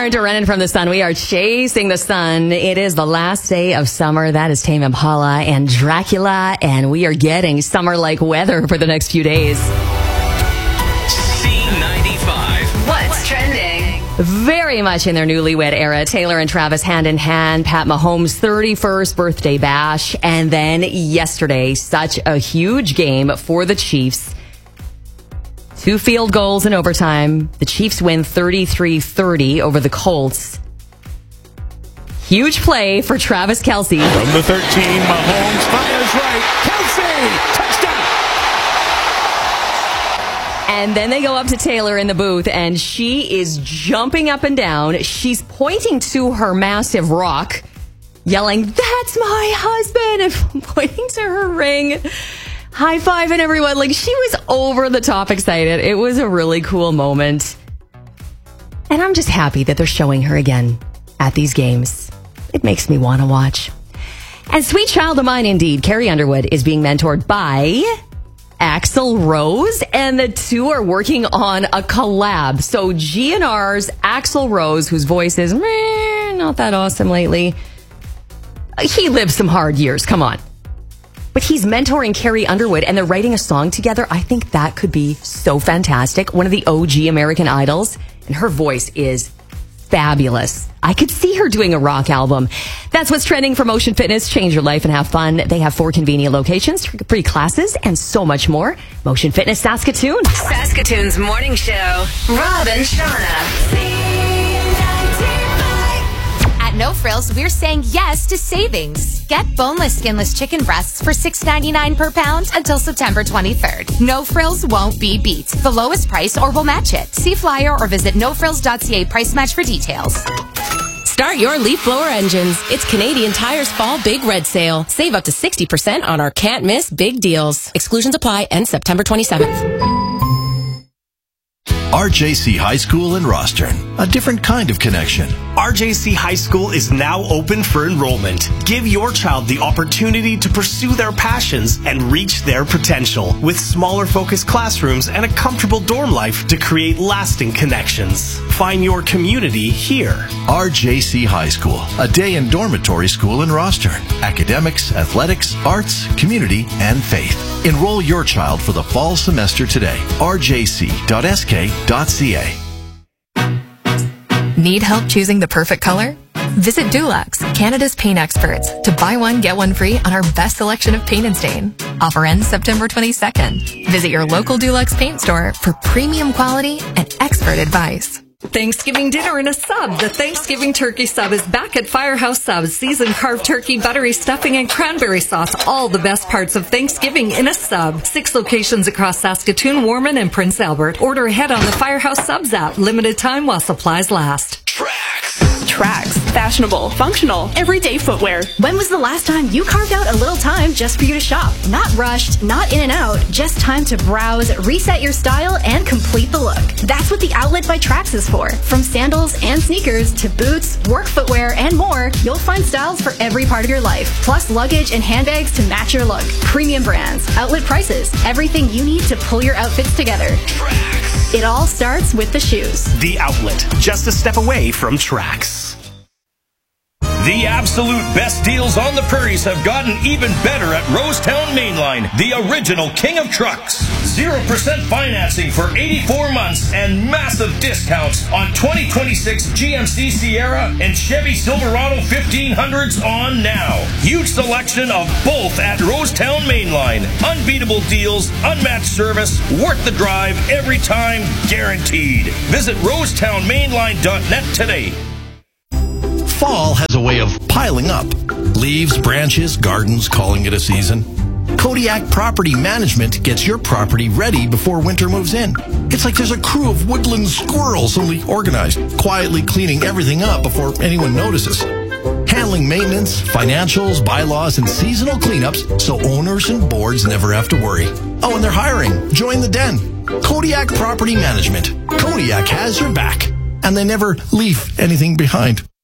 aren't running from the sun. We are chasing the sun. It is the last day of summer. That is Tame Impala and Dracula, and we are getting summer-like weather for the next few days. C95. What's trending? Very much in their newlywed era. Taylor and Travis hand in hand. Pat Mahomes' 31st birthday bash. And then yesterday, such a huge game for the Chiefs. 2 field goals in overtime. The Chiefs win 33-30 over the Colts. Huge play for Travis Kelce. From the 13, Mahomes fires right. Kelce, touchdown! And then they go up to Taylor in the booth, and she is jumping up and down. She's pointing to her massive rock, yelling, "That's my husband!" and pointing to her ring. High-fiving everyone. Like, she was over the top excited. It was a really cool moment. And I'm just happy that they're showing her again at these games. It makes me want to watch. And sweet child of mine, indeed, Carrie Underwood is being mentored by Axl Rose, and the two are working on a collab. So GNR's Axl Rose, whose voice is not that awesome lately, he lived some hard years, come on. But he's mentoring Carrie Underwood, and they're writing a song together. I think that could be so fantastic. One of the OG American Idols, and her voice is fabulous. I could see her doing a rock album. That's what's trending for Motion Fitness. Change your life and have fun. They have 4 convenient locations, free classes, and so much more. Motion Fitness Saskatoon. Saskatoon's morning show. Rob and Shauna. At No Frills, we're saying yes to savings. Get boneless, skinless chicken breasts for $6.99 per pound until September 23rd. No Frills won't be beat. The lowest price or we'll match it. See flyer or visit nofrills.ca price match for details. Start your leaf blower engines. It's Canadian Tire's Fall Big Red Sale. Save up to 60% on our can't miss big deals. Exclusions apply, end September 27th. RJC High School in Rostern, a different kind of connection. RJC High School is now open for enrollment. Give your child the opportunity to pursue their passions and reach their potential with smaller focused classrooms and a comfortable dorm life to create lasting connections. Find your community here. RJC High School, a day and dormitory school in Rostern. Academics, athletics, arts, community, and faith. Enroll your child for the fall semester today. rjc.sk.ca. Need help choosing the perfect color? Visit Dulux, Canada's paint experts, to buy one, get one free on our best selection of paint and stain. Offer ends September 22nd. Visit your local Dulux paint store for premium quality and expert advice. Thanksgiving dinner in a sub. The Thanksgiving turkey sub is back at Firehouse Subs. Seasoned carved turkey, buttery stuffing, and cranberry sauce. All the best parts of Thanksgiving in a sub. 6 locations across Saskatoon, Warman, and Prince Albert. Order ahead on the Firehouse Subs app. Limited time while supplies last. Tracks. Fashionable, functional, everyday footwear. When was the last time you carved out a little time just for you to shop? Not rushed, not in and out, just time to browse, reset your style, and complete the look. That's what the Outlet by Tracks is for. From sandals and sneakers to boots, work footwear, and more, you'll find styles for every part of your life. Plus luggage and handbags to match your look. Premium brands, outlet prices, everything you need to pull your outfits together. Tracks. It all starts with the shoes. The Outlet, just a step away from Tracks. The absolute best deals on the prairies have gotten even better at Rosetown Mainline, the original king of trucks. 0% financing for 84 months and massive discounts on 2026 GMC Sierra and Chevy Silverado 1500s on now. Huge selection of both at Rosetown Mainline. Unbeatable deals, unmatched service, worth the drive every time, guaranteed. Visit rosetownmainline.net today. Fall has a way of piling up. Leaves, branches, gardens, calling it a season. Kodiak Property Management gets your property ready before winter moves in. It's like there's a crew of woodland squirrels, only organized, quietly cleaning everything up before anyone notices. Handling maintenance, financials, bylaws, and seasonal cleanups so owners and boards never have to worry. Oh, and they're hiring. Join the den. Kodiak Property Management. Kodiak has your back, and they never leave anything behind.